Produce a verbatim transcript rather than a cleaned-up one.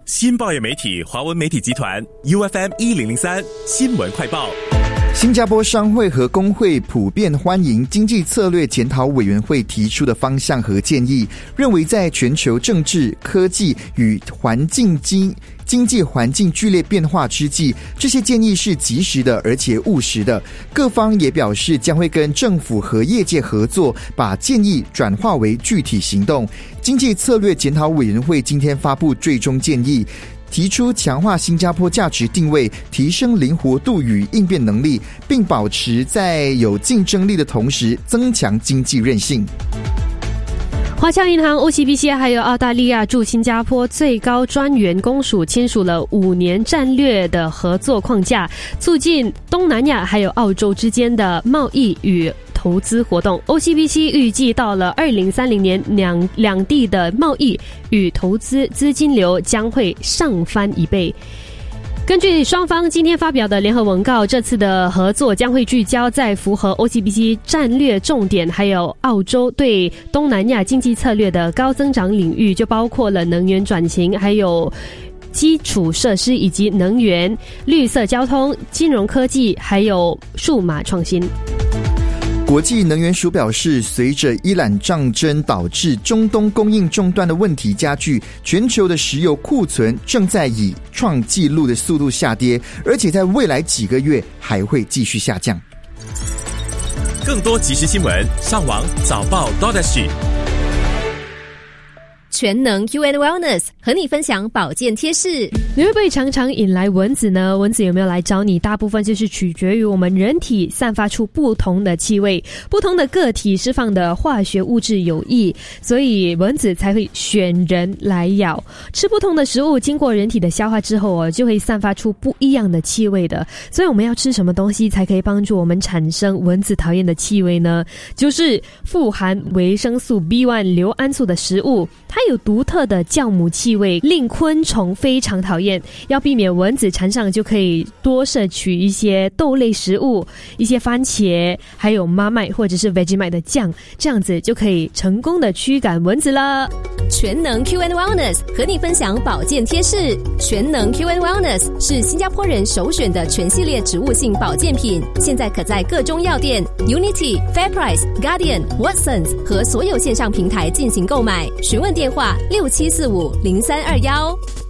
新报业媒体华文媒体集团 U F M 一零零三新闻快报。 新加坡商会和工会普遍欢迎经济策略检讨委员会提出的方向和建议，认为在全球政治、科技与环境经经济环境剧烈变化之际，这些建议是及时的而且务实的。各方也表示将会跟政府和业界合作，把建议转化为具体行动。经济策略检讨委员会今天发布最终建议，提出强化新加坡价值定位，提升灵活度与应变能力，并保持在有竞争力的同时增强经济韧性。 华侨银行、O C B C 还有澳大利亚驻新加坡最高专员公署签署了五年战略的合作框架，促进东南亚还有澳洲之间的贸易与投资活动。 O C B C 预计到了二零三零年，两两地的贸易与投资资金流将会上翻一倍。根据双方今天发表的联合文告，这次的合作将会聚焦在符合 O C B C 战略重点，还有澳洲对东南亚经济策略的高增长领域，就包括了能源转型，还有基础设施以及能源、绿色交通、金融科技，还有数码创新。 国际能源署表示，随着伊朗战争导致中东供应中断的问题加剧，全球的石油库存正在以创纪录的速度下跌，而且在未来几个月还会继续下降。 更多即时新闻，上网早报 .sg。 全能 Q and Wellness 和你分享保健贴士。 你会不会常常引来蚊子呢？蚊子有没有来找你，大部分就是取决于我们人体散发出不同的气味，不同的个体释放的化学物质有益，所以蚊子才会选人来咬。吃不同的食物经过人体的消化之后哦，就会散发出不一样的气味的。所以我们要吃什么东西才可以帮助我们产生蚊子讨厌的气味呢？就是富含维生素 B 一 硫胺素的食物，它有独特的酵母气味，令昆虫非常讨厌。要避免蚊子缠上，就可以多摄取一些豆类食物，一些番茄，还有妈麦或者是 Vegemite 的酱，这样子就可以成功的驱赶蚊子了。 全能 Q and Wellness 和你分享保健贴士。全能 Q and Wellness 是新加坡人首选的全系列植物性保健品，现在可在各中药店、Unity、FairPrice、Guardian、Watsons 和所有线上平台进行购买。询问电话六七四五零三二幺。